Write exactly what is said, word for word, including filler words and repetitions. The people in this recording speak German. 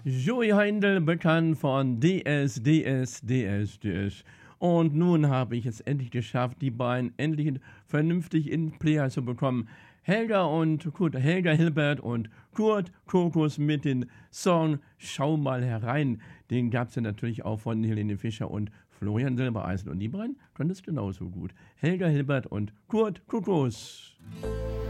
Joey Heindl, bekannt von D S, D S, D S, D S. Und nun habe ich es endlich geschafft, die beiden endlich vernünftig in Player zu bekommen. Helga und Kurt, Helga Hilbert und Kurt Kokos mit dem Song Schau mal herein. Den gab es ja natürlich auch von Helene Fischer und Florian Silbereisen. Und die beiden können es genauso gut. Helga Hilbert und Kurt Kokos.